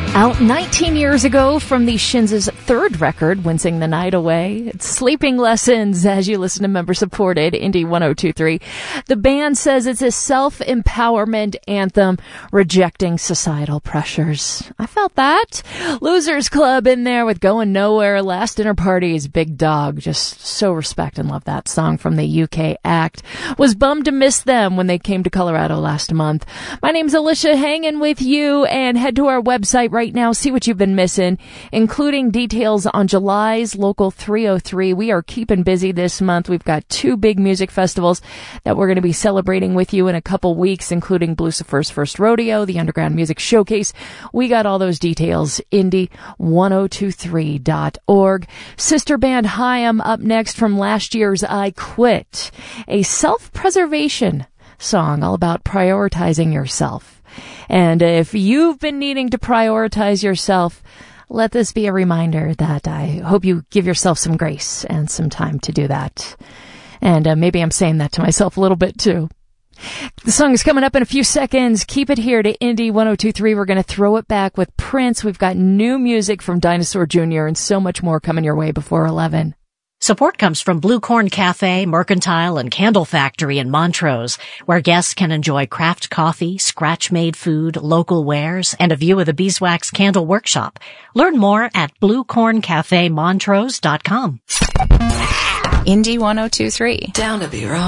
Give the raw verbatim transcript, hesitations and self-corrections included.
Out nineteen years ago from the Shins' third record, Wincing the Night Away. It's Sleeping Lessons as you listen to member-supported Indie one oh two point three. The band says it's a self-empowerment anthem rejecting societal pressures. I felt that. Losers Club in there with Going Nowhere. Last Dinner Party's Big Dog. Just so respect and love that song from the U K act. Was bummed to miss them when they came to Colorado last month. My name's Alicia, hanging with you, and head to our website right now, see what you've been missing, including details on July's Local three oh three. We are keeping busy this month. We've got two big music festivals that we're going to be celebrating with you in a couple weeks, including Blucifer's First Rodeo, the Underground Music Showcase. We got all those details, indie one oh two three dot org. Sister band Haim up next from last year's I Quit, a self-preservation song all about prioritizing yourself. And if you've been needing to prioritize yourself, let this be a reminder that I hope you give yourself some grace and some time to do that. And uh, maybe I'm saying that to myself a little bit too. The song is coming up in a few seconds. Keep it here to Indie one oh two point three. We're going to throw it back with Prince. We've got new music from Dinosaur Junior and so much more coming your way before eleven. Support comes from Blue Corn Cafe, Mercantile, and Candle Factory in Montrose, where guests can enjoy craft coffee, scratch-made food, local wares, and a view of the Beeswax Candle Workshop. Learn more at blue corn cafe montrose dot com. Indie one oh two point three. Down to be wrong.